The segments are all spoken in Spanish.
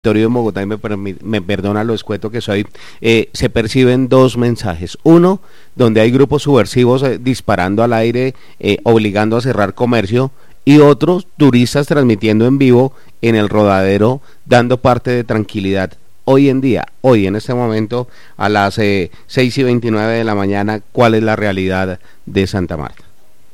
territorio de Bogotá, y me perdona lo escueto que soy, se perciben dos mensajes. Uno, donde hay grupos subversivos disparando al aire, obligando a cerrar comercio, y otros, turistas transmitiendo en vivo en el Rodadero, dando parte de tranquilidad. Hoy en día, hoy en este momento, a las 6:29 de la mañana, ¿cuál es la realidad de Santa Marta?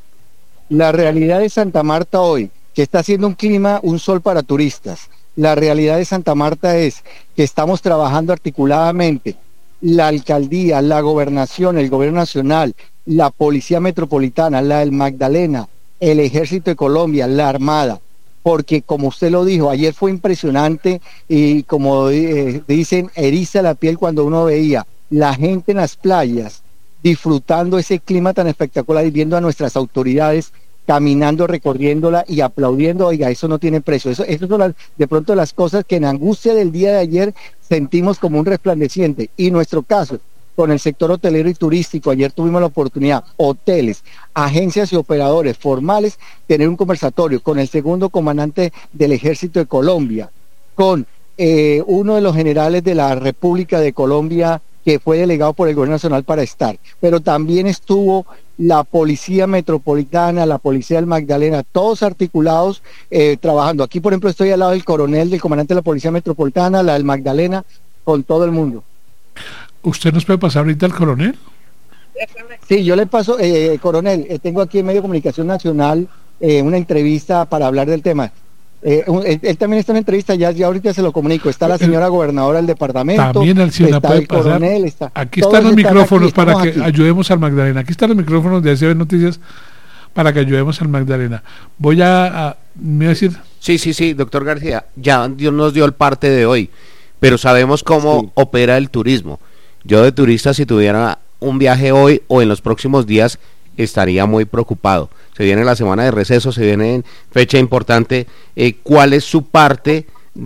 La realidad de Santa Marta hoy, que está haciendo un clima, un sol para turistas. La realidad de Santa Marta es que estamos trabajando articuladamente, la alcaldía, la gobernación, el gobierno nacional, la policía metropolitana, la del Magdalena, el ejército de Colombia, la armada, porque como usted lo dijo, ayer fue impresionante y como dicen, eriza la piel cuando uno veía la gente en las playas disfrutando ese clima tan espectacular y viendo a nuestras autoridades caminando, recorriéndola y aplaudiendo. Oiga, eso no tiene precio. Eso son de pronto las cosas que en angustia del día de ayer sentimos como un resplandeciente. Y nuestro caso, con el sector hotelero y turístico, ayer tuvimos la oportunidad, hoteles, agencias y operadores formales, tener un conversatorio con el segundo comandante del Ejército de Colombia, con uno de los generales de la República de Colombia, que fue delegado por el gobierno nacional para estar, pero también estuvo la policía metropolitana, la policía del Magdalena, todos articulados, trabajando. Aquí, por ejemplo, estoy al lado del coronel, del comandante de la policía metropolitana, la del Magdalena, con todo el mundo. ¿Usted nos puede pasar ahorita al coronel? Sí, yo le paso, coronel, tengo aquí en Medio de Comunicación Nacional una entrevista para hablar del tema. Él también está en entrevista, ya ahorita se lo comunico. Está la señora gobernadora del departamento, también está el coronel, aquí están los micrófonos para que ayudemos al Magdalena. Aquí están los micrófonos de ACB Noticias para que ayudemos al Magdalena. Voy a ¿me iba a decir? Sí, doctor García, ya Dios nos dio el parte de hoy, pero sabemos cómo opera el turismo. Yo de turista, si tuviera un viaje hoy o en los próximos días, estaría muy preocupado. Se viene la semana de receso, se viene fecha importante. ¿Cuál es su parte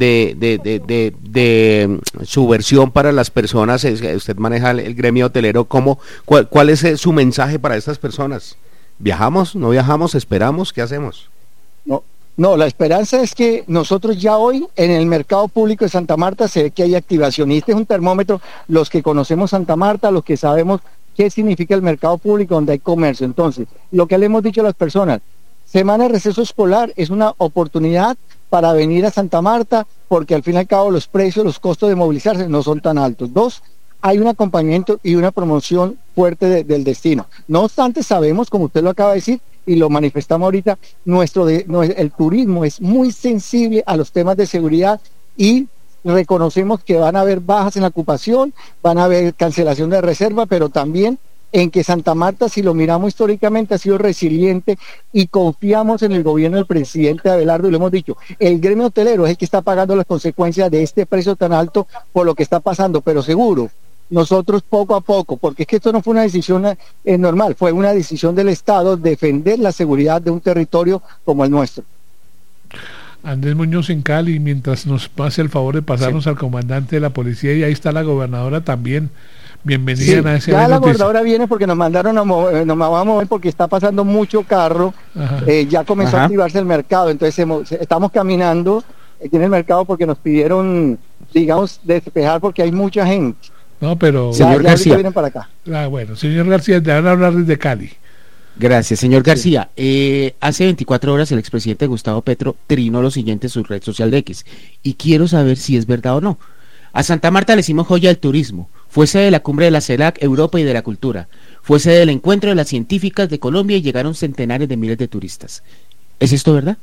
de subversión para las personas? Usted maneja el gremio hotelero. ¿Cuál es su mensaje para estas personas? ¿Viajamos? ¿No viajamos? ¿Esperamos? ¿Qué hacemos? No, la esperanza es que nosotros ya hoy en el mercado público de Santa Marta se ve que hay activación, y este es un termómetro, los que conocemos Santa Marta, los que sabemos qué significa el mercado público donde hay comercio. Entonces, lo que le hemos dicho a las personas, semana de receso escolar es una oportunidad para venir a Santa Marta, porque al fin y al cabo los precios, los costos de movilizarse no son tan altos. Dos, hay un acompañamiento y una promoción fuerte del destino. No obstante, sabemos, como usted lo acaba de decir, y lo manifestamos ahorita, el turismo es muy sensible a los temas de seguridad, y reconocemos que van a haber bajas en la ocupación, van a haber cancelación de reserva, pero también en que Santa Marta, si lo miramos históricamente, ha sido resiliente, y confiamos en el gobierno del presidente Abelardo, y lo hemos dicho, el gremio hotelero es el que está pagando las consecuencias de este precio tan alto por lo que está pasando, pero seguro, nosotros poco a poco, porque es que esto no fue una decisión normal, fue una decisión del Estado defender la seguridad de un territorio como el nuestro. Andrés Muñoz en Cali, mientras nos pase el favor de pasarnos al comandante de la policía, y ahí está la gobernadora también. Bienvenida a ese ya la gobernadora viene porque nos mandaron nos vamos a mover porque está pasando mucho carro, ya comenzó a activarse el mercado, entonces estamos caminando en el mercado porque nos pidieron, digamos, despejar porque hay mucha gente. No, pero señor García, vienen para acá. Bueno, señor García, te van a hablar desde Cali. Gracias, señor García. Hace 24 horas el expresidente Gustavo Petro trinó lo siguiente en su red social de X, y quiero saber si es verdad o no. A Santa Marta le hicimos joya del turismo, fue sede de la cumbre de la CELAC, Europa y de la Cultura, fue sede del encuentro de las científicas de Colombia y llegaron centenares de miles de turistas. ¿Es esto verdad?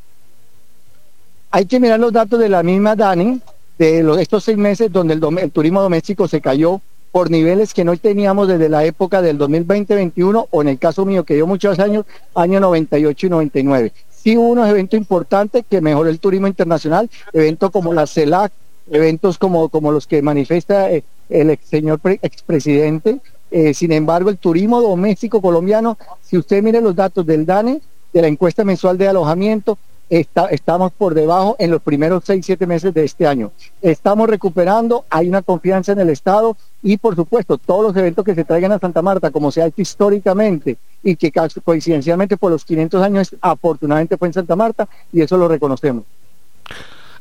Hay que mirar los datos de la misma Dani, de estos 6 meses donde el turismo doméstico se cayó por niveles que no teníamos desde la época del 2020-21, o en el caso mío, que dio muchos años, años 98 y 99. Sí hubo unos eventos importantes que mejoró el turismo internacional, eventos como la CELAC, eventos como los que manifiesta el señor expresidente. Sin embargo, el turismo doméstico colombiano, si usted mire los datos del DANE, de la encuesta mensual de alojamiento, estamos por debajo en los primeros 6-7 meses de este año. Estamos recuperando, hay una confianza en el Estado, y por supuesto todos los eventos que se traigan a Santa Marta, como se ha hecho históricamente y que coincidencialmente por los 500 años afortunadamente fue en Santa Marta, y eso lo reconocemos.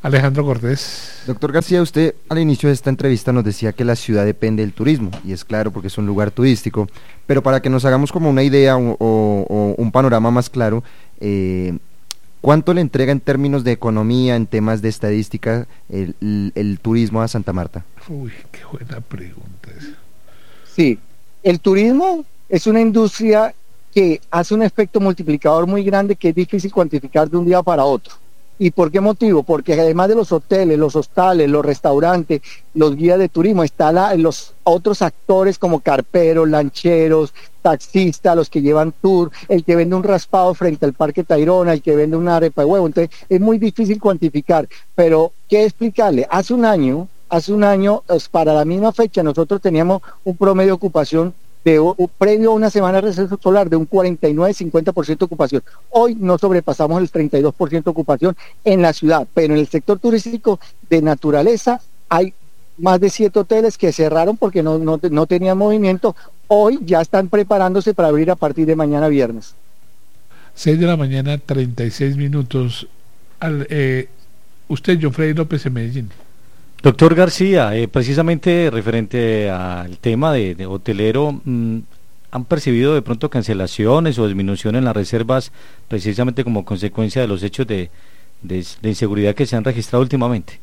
Alejandro Cortés. Doctor García, usted al inicio de esta entrevista nos decía que la ciudad depende del turismo, y es claro porque es un lugar turístico, pero para que nos hagamos como una idea o un panorama más claro, ¿cuánto le entrega en términos de economía, en temas de estadística, el turismo a Santa Marta? Uy, qué buena pregunta esa. Sí, el turismo es una industria que hace un efecto multiplicador muy grande que es difícil cuantificar de un día para otro. ¿Y por qué motivo? Porque además de los hoteles, los hostales, los restaurantes, los guías de turismo, están los otros actores como carperos, lancheros, taxistas, los que llevan tour, el que vende un raspado frente al Parque Tayrona, el que vende una arepa de huevo. Entonces es muy difícil cuantificar, pero ¿qué explicarle? Hace un año, para la misma fecha, nosotros teníamos un promedio de ocupación previo a una semana de receso solar de un 49-50% de ocupación. Hoy no sobrepasamos el 32% de ocupación en la ciudad, pero en el sector turístico de naturaleza hay más de 7 hoteles que cerraron porque no tenían movimiento. Hoy ya están preparándose para abrir a partir de mañana viernes. 6 de la mañana, 36 minutos. Usted, John Freddy López, en Medellín. Doctor García, precisamente referente al tema de hotelero, ¿han percibido de pronto cancelaciones o disminución en las reservas precisamente como consecuencia de los hechos de inseguridad que se han registrado últimamente?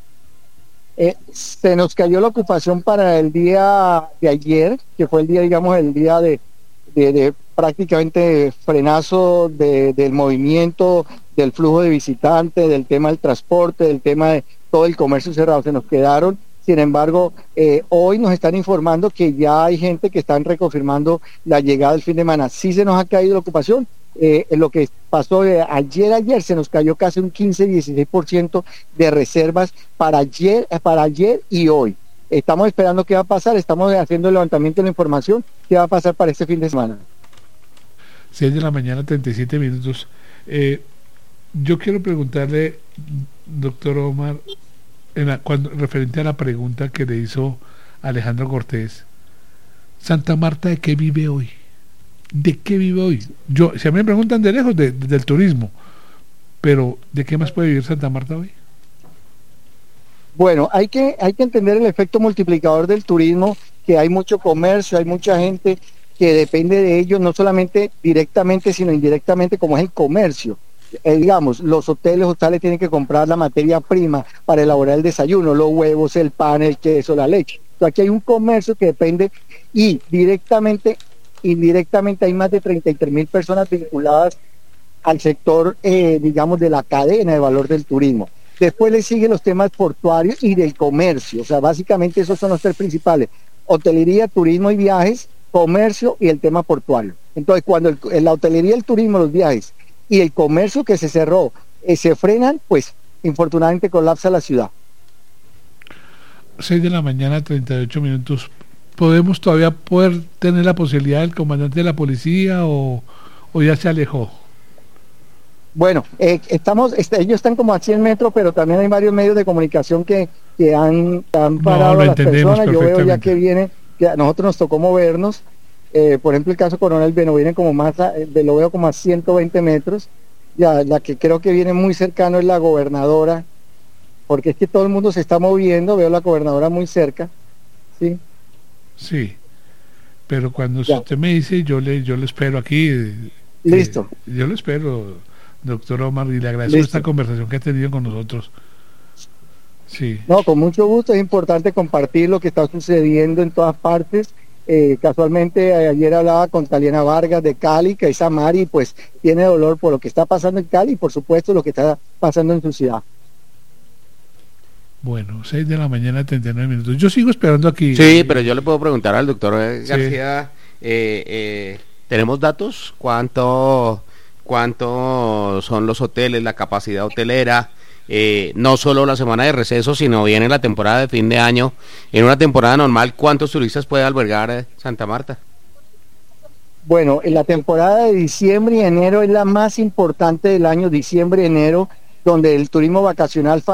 Se nos cayó la ocupación para el día de ayer, que fue el día, digamos, el día de prácticamente frenazo del movimiento, del flujo de visitantes, del tema del transporte, del tema de todo el comercio cerrado. Se nos quedaron. Sin embargo, hoy nos están informando que ya hay gente que están reconfirmando la llegada del fin de semana. Sí se nos ha caído la ocupación. Lo que pasó ayer se nos cayó casi un 15-16% de reservas para ayer y hoy. Estamos esperando qué va a pasar, estamos haciendo el levantamiento de la información, qué va a pasar para este fin de semana. 6 de la mañana, 37 minutos. Yo quiero preguntarle, doctor Omar, referente a la pregunta que le hizo Alejandro Cortés, ¿Santa Marta de qué vive hoy? ¿De qué vive hoy? Si a mí me preguntan de lejos, del turismo, pero ¿de qué más puede vivir Santa Marta hoy? Bueno, hay que entender el efecto multiplicador del turismo, que hay mucho comercio, hay mucha gente que depende de ello, no solamente directamente, sino indirectamente, como es el comercio. Digamos, los hostales tienen que comprar la materia prima para elaborar el desayuno, los huevos, el pan, el queso, la leche. Entonces, aquí hay un comercio que depende, y indirectamente hay más de 33,000 personas vinculadas al sector, digamos, de la cadena de valor del turismo. Después le siguen los temas portuarios y del comercio. O sea, básicamente esos son los 3 principales: hotelería, turismo y viajes, comercio y el tema portuario. Entonces, cuando la hotelería, el turismo, los viajes y el comercio que se cerró se frenan, pues infortunadamente colapsa la ciudad. 6 de la mañana, 38 minutos. ¿Podemos todavía tener la posibilidad del comandante de la policía o ya se alejó? Bueno, ellos están como a 100 metros, pero también hay varios medios de comunicación que han parado a las personas. Yo veo ya que a nosotros nos tocó movernos. Por ejemplo, el caso Coronel Beno viene como lo veo como a 120 metros. Ya, la que creo que viene muy cercano es la gobernadora, porque es que todo el mundo se está moviendo. Veo la gobernadora muy cerca, ¿sí? Sí, pero cuando usted me dice, yo le espero aquí. Listo. Yo lo espero, doctor Omar, y le agradezco esta conversación que ha tenido con nosotros. Sí. No, con mucho gusto. Es importante compartir lo que está sucediendo en todas partes. Casualmente ayer hablaba con Taliana Vargas de Cali, que es Amari, pues tiene dolor por lo que está pasando en Cali y por supuesto lo que está pasando en su ciudad. Bueno, 6 de la mañana, 39 minutos. Yo sigo esperando aquí. Sí, pero yo le puedo preguntar al doctor García, ¿tenemos datos? ¿Cuánto son los hoteles, la capacidad hotelera? No solo la semana de receso, sino viene la temporada de fin de año. En una temporada normal, ¿cuántos turistas puede albergar Santa Marta? Bueno, en la temporada de diciembre y enero es la más importante del año, diciembre y enero, donde el turismo vacacional